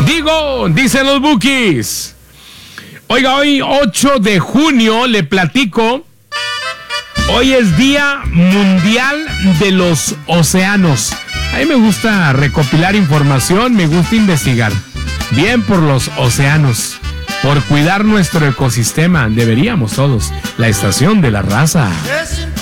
Digo, dicen los bookies. Oiga, hoy 8 de junio le platico. Hoy es Día Mundial de los Océanos. A mí me gusta recopilar información, me gusta investigar. Bien por los océanos, por cuidar nuestro ecosistema, deberíamos todos. La estación de la raza.